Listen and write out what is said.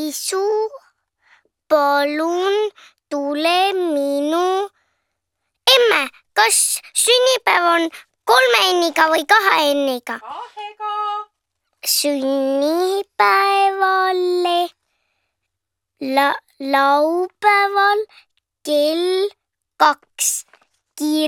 isu, palun tule minu. Emme, kas sünnipäev on 3 N-iga või 2 N-iga? 2-ga. Sünnipäevale laupäeval kell 2.